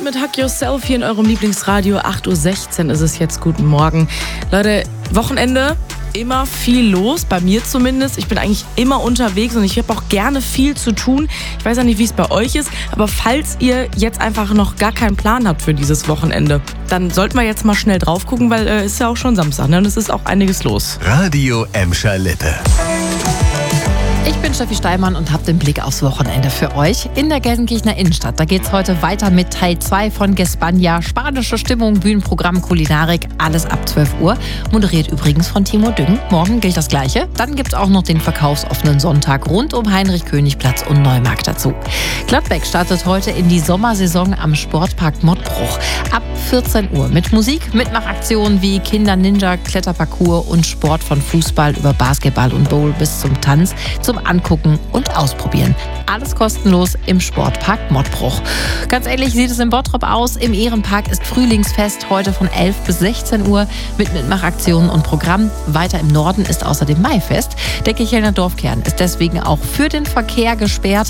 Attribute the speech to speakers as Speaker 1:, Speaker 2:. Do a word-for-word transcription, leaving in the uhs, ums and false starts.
Speaker 1: mit Hug Yourself hier in eurem Lieblingsradio. acht Uhr sechzehn ist es jetzt. Guten Morgen. Leute, Wochenende, immer viel los, bei mir zumindest. Ich bin eigentlich immer unterwegs und ich habe auch gerne viel zu tun. Ich weiß ja nicht, wie es bei euch ist, aber falls ihr jetzt einfach noch gar keinen Plan habt für dieses Wochenende, dann sollten wir jetzt mal schnell drauf gucken, weil es äh, ist ja auch schon Samstag, ne? Und es ist auch einiges los.
Speaker 2: Radio Emscher Lippe.
Speaker 3: Ich bin Steffi Steinmann und habe den Blick aufs Wochenende für euch. In der Gelsenkirchener Innenstadt, da geht's heute weiter mit Teil zwei von Gespania. Spanische Stimmung, Bühnenprogramm, Kulinarik, alles ab zwölf Uhr. Moderiert übrigens von Timo Düng. Morgen gilt das Gleiche. Dann gibt's auch noch den verkaufsoffenen Sonntag rund um Heinrich-König-Platz und Neumarkt dazu. Gladbeck startet heute in die Sommersaison am Sportpark Mottbruch. Ab vierzehn Uhr mit Musik, Mitmachaktionen wie Kinder-Ninja, Kletterparcours und Sport von Fußball über Basketball und Bowl bis zum Tanz, zum Angucken und Ausprobieren. Alles kostenlos im Sportpark Mottbruch. Ganz ähnlich sieht es in Bottrop aus. Im Ehrenpark ist Frühlingsfest heute von elf bis sechzehn Uhr mit Mitmachaktionen und Programm. Weiter im Norden ist außerdem Maifest. Der Kichelner Dorfkern ist deswegen auch für den Verkehr gesperrt.